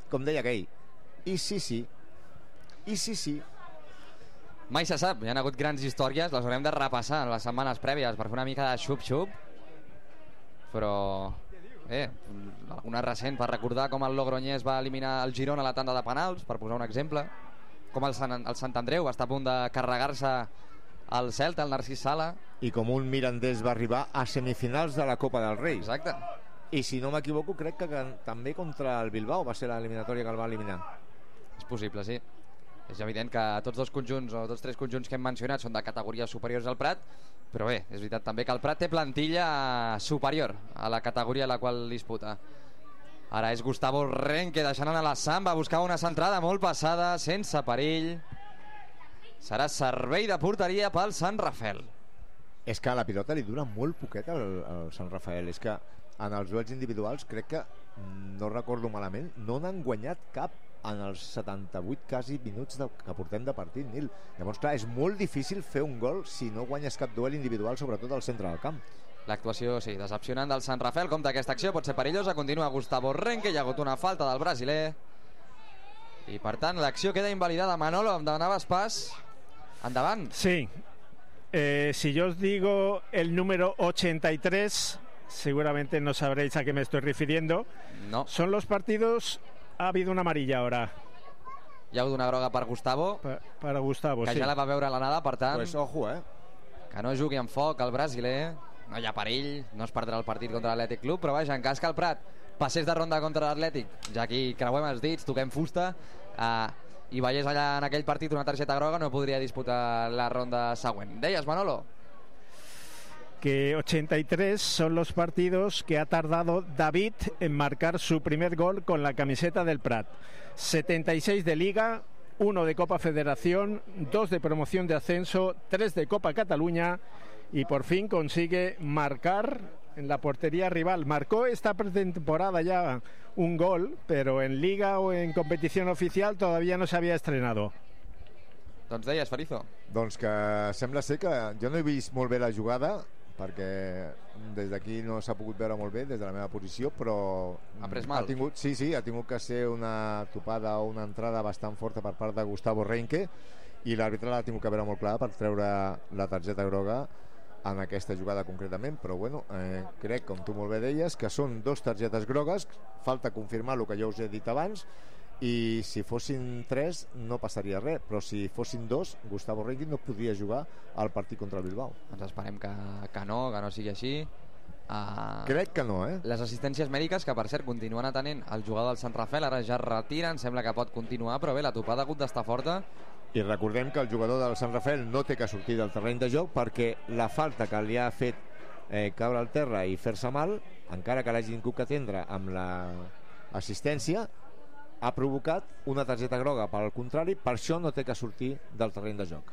com deia aquell, i sí. Mai se sap, hi ha hagut grans històries, les haurem de repassar en les setmanes prèvies per fer una mica de xup-xup, però alguna recent per recordar com el Logroñés va eliminar el Girona a la tanda de penals, per posar un exemple, com el Sant Andreu va estar a punt de carregar-se el Celta, el Narcís Sala, i com un Mirandés va arribar a semifinals de la Copa del Rei. exacte. I si no m'equivoco, crec que també contra el Bilbao va ser l'eliminatòria que el va eliminar. És possible, sí. És evident que tots dos conjunts o tots tres conjunts que hem mencionat són de categories superiors al Prat, però bé, és veritat també que el Prat té plantilla superior a la categoria a la qual disputa. Ara és Gustavo Renque deixant anar la Samba, buscava una centrada molt passada, sense perill. Serà servei de porteria pel Sant Rafael. És que a la pilota li dura molt poquet al Sant Rafael. És que en els duels individuals crec que, no recordo malament, no n'han guanyat cap en els 78 quasi minuts que portem de partit, Nil. Llavors, clar, és molt difícil fer un gol si no guanyes cap duel individual, sobretot al centre del camp. L'actuació, sí, decepcionant del Sant Rafael. Compte, aquesta acció pot ser perillosa. Continua Gustavo Renque, hi ha hagut una falta del brasiler i per tant l'acció queda invalidada. Manolo, em demanaves pas. Endavant. Sí. Si yo os digo el número 83, seguramente no sabréis a qué me estoy refiriendo. No. Son los partidos... Ha habido una amarilla ahora. Hi ha hagut una groga per Gustavo, para Gustavo, que sí. ja la va veure a l'anada, per tant, Pues ojo, que no jugui amb foc el brasiler. No hi ha perill, no es perdrà el partit contra l'Atlètic Club, però vaja, en cas que el Prat passés de ronda contra l'Atlètic, ja aquí creuem els dits, toquem fusta, i veiés allà en aquell partit una targeta groga, no podria disputar la ronda següent. Deies, Manolo? Que 83 son los partidos que ha tardado David en marcar su primer gol con la camiseta del Prat. 76 de Liga, 1 de Copa Federación, 2 de promoción de ascenso, 3 de Copa Cataluña y por fin consigue marcar en la portería rival. Marcó esta pretemporada ya un gol, pero en Liga o en competición oficial todavía no se había estrenado. Doncs deies, Farizo. Doncs que sembla ser que jo no he vist molt bé la jugada, perquè des d'aquí no s'ha pogut veure molt bé des de la meva posició, però ha pres mal. Ha tingut que ser una topada o una entrada bastant forta per part de Gustavo Renque, i l'àrbitre l'ha tingut que veure molt clara per treure la targeta groga en aquesta jugada concretament, però bueno, crec, com tu molt bé deies, que són 2 targetes grogues, falta confirmar el que jo us he dit abans, i si fossin 3 no passaria res, però si fossin 2 Gustavo Renque no podria jugar al partit contra el Bilbao. Doncs esperem que no sigui així. Crec que no, Les assistències mèdiques, que per cert continuen atenent el jugador del Sant Rafael, ara ja es retiren, sembla que pot continuar, però bé, la topada ha hagut d'estar forta. I recordem que el jugador del Sant Rafael no té que sortir del terreny de joc, perquè la falta que li ha fet caure al terra i fer-se mal, encara que l'hagi tingut que atendre amb l'assistència, ha provocat una targeta groga. Per contrari, per això no té que sortir del terreny de joc.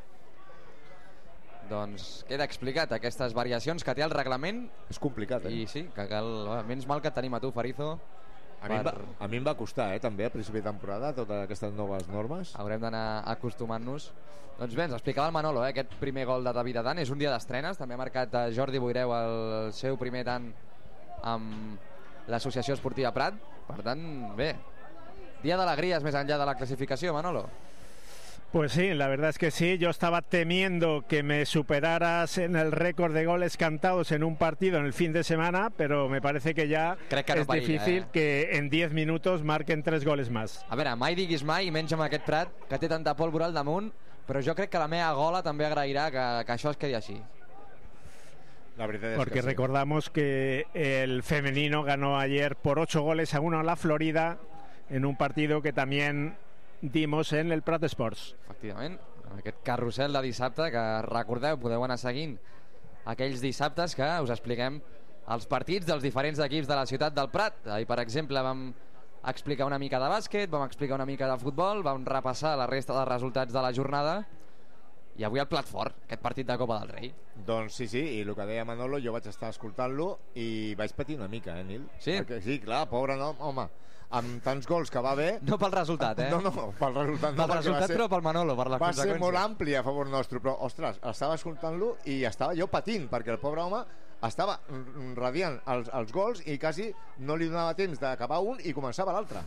Doncs queda explicat aquestes variacions que té el reglament. És complicat, I sí, que cal... menys mal que et tenim a tu, Farizo. A mi em va costar, també, a principi de temporada, totes aquestes noves normes. Haurem d'anar acostumant-nos. Doncs bé, ens explicava el Manolo, aquest primer gol de David Adán. És un dia d'estrenes, també ha marcat Jordi Boireu el seu primer tant amb l'Associació Esportiva Prat. Per tant, bé, dia d'alegries més enllà de la clasificació, Manolo. Pues sí, la verdad es que sí. Yo estaba temiendo que me superaras en el récord de goles cantados en un partido en el fin de semana, pero me parece que ya es difícil que en 10 minutos marquen 3 goles más. A veure, mai diguis mai, i menys amb aquest Prat, que té tanta pólvora al damunt, però jo crec que la meva gola també agrairà que això es quedi així. La verdad es Porque que sí. Recordamos que el femenino ganó ayer por 8-1 a la Florida en un partido que también dimos en el Prat Sports. Efectivament, en aquest carrusel de dissabte que recordeu, podeu anar seguint aquells dissabtes que us expliquem els partits dels diferents equips de la ciutat del Prat. Ahir, per exemple, vam explicar una mica de bàsquet, vam explicar una mica de futbol, vam repassar la resta de resultats de la jornada, i avui el plat fort, aquest partit de Copa del Rei. Doncs sí, i el que deia Manolo, jo vaig estar escoltant-lo i vaig patir una mica, Nil? Sí? Perquè, sí, clar, pobre home, amb tants gols que va haver... No pel resultat, No, pel resultat no. Pel resultat, però pel Manolo, per les conseqüències. Va ser molt ampli a favor nostre, però, ostres, estava escoltant-lo i estava jo patint, perquè el pobre home estava radiant els gols i quasi no li donava temps d'acabar un i començava l'altre.